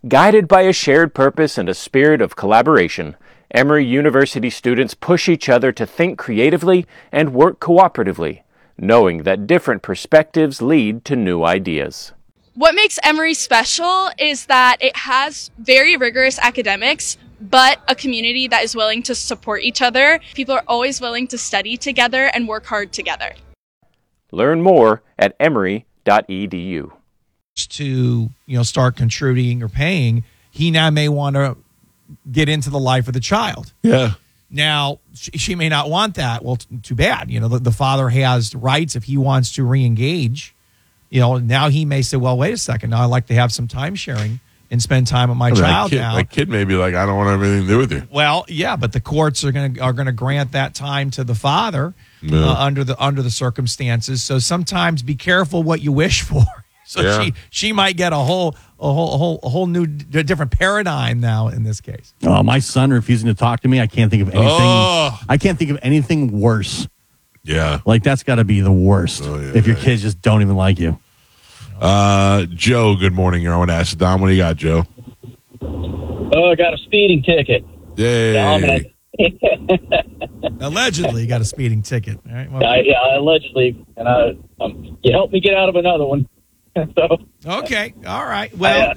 Guided by a shared purpose and a spirit of collaboration, Emory University students push each other to think creatively and work cooperatively, knowing that different perspectives lead to new ideas. What makes Emory special is that it has very rigorous academics, but a community that is willing to support each other. People are always willing to study together and work hard together. Learn more at emory.edu. To start contributing or paying, he now may want to get into the life of the child. Yeah. Now, she may not want that. Well, too bad. The father has rights if he wants to re-engage. Now he may say, well, wait a second. Now I'd like to have some time sharing and spend time with my child now. My kid may be like, I don't want to have anything to do with you. Well, yeah, but the courts are going to grant that time to the father under the circumstances. So sometimes be careful what you wish for. So she might get a whole new different paradigm now in this case. Oh, my son refusing to talk to me. I can't think of anything. Oh. I can't think of anything worse. Yeah. Like that's got to be the worst if your kids just don't even like you. Joe, good morning. You're on Acid Dom. What do you got, Joe? Oh, I got a speeding ticket. Yay. Allegedly got a speeding ticket. All right, well, yeah, allegedly. And you helped me get out of another one. So okay, all right. Well,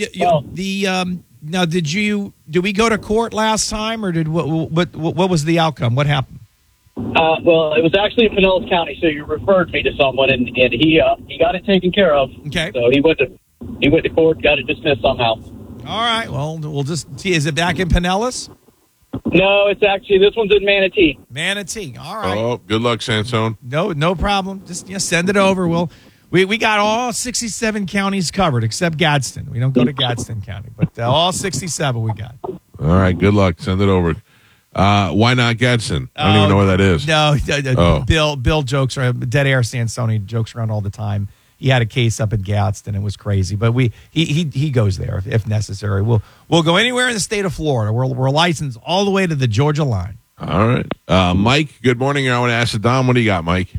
now did we go to court last time, or what was the outcome? What happened? Well, it was actually in Pinellas County, so you referred me to someone, and he got it taken care of. Okay. So he went to court, got it dismissed somehow. All right. Well, we'll just see. Is it back in Pinellas? No, it's actually this one's in Manatee. Manatee. All right. Oh, good luck, Sansone. No problem. Just send it over. We got all 67 counties covered except Gadsden. We don't go to Gadsden County, but all 67 we got. All right, good luck. Send it over. Why not Gadsden? I don't even know where that is. No, Bill jokes around. Dead Air Sansoni jokes around all the time. He had a case up at Gadsden. It was crazy, but he goes there if necessary. We'll go anywhere in the state of Florida. We're licensed all the way to the Georgia line. All right, Mike. Good morning. You're on Acid Dom. What do you got, Mike?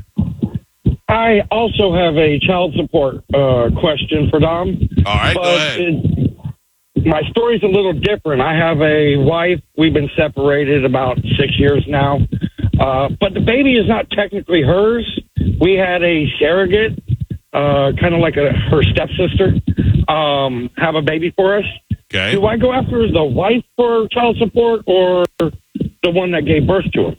I also have a child support question for Dom. All right, go ahead. My story's a little different. I have a wife. We've been separated about 6 years now. But the baby is not technically hers. We had a surrogate, kind of like her stepsister, have a baby for us. Okay. Do I go after the wife for child support or the one that gave birth to him?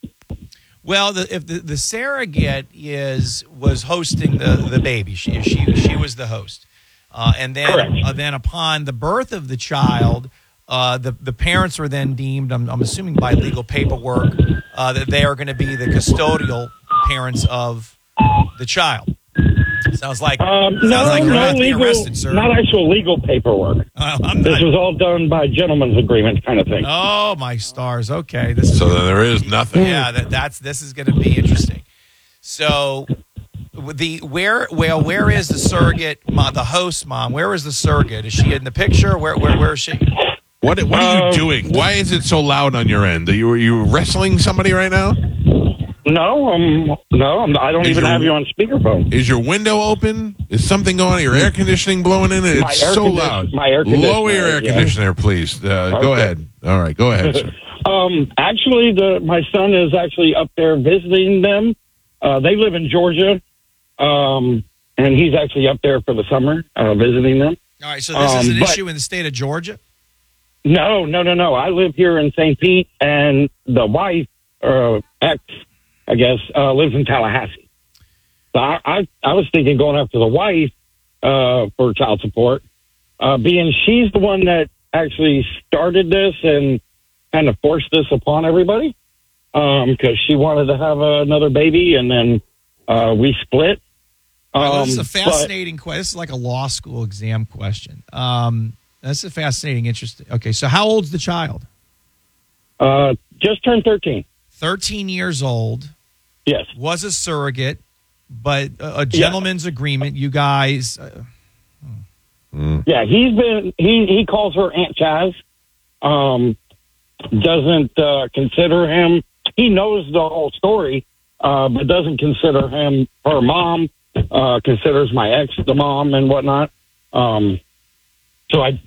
Well, if the surrogate was hosting the baby, she was the host, and then upon the birth of the child, the parents are then deemed, I'm assuming by legal paperwork, that they are going to be the custodial parents of the child. Sounds like you're about to be arrested, sir. Not actual legal paperwork. This was all done by gentleman's agreement kind of thing. Oh, my stars. Okay. So there is nothing. Yeah, this is going to be interesting. So where is the surrogate, the host mom? Where is the surrogate? Is she in the picture? Where is she? What are you doing? Why is it so loud on your end? Are you wrestling somebody right now? No, I don't even have you on speakerphone. Is your window open? Is something going on? Your air conditioning blowing in? It's so loud. My air conditioner. Lower your air conditioner, please. Go ahead. All right, go ahead, sir. Actually, my son is actually up there visiting them. They live in Georgia, and he's actually up there for the summer visiting them. All right, so this is an issue in the state of Georgia? No. I live here in St. Pete, and the wife, ex, I guess, lives in Tallahassee. So I was thinking going after the wife for child support, being she's the one that actually started this and kind of forced this upon everybody because she wanted to have another baby, and then we split. This is a fascinating question. This is like a law school exam question. That's a fascinating, interesting. Okay, so how old's the child? Just turned 13. 13 years old. Yes. Was a surrogate, but a gentleman's agreement. You guys. Yeah, he calls her Aunt Chaz. Doesn't consider him. He knows the whole story, but doesn't consider him her mom. Considers my ex the mom and whatnot. So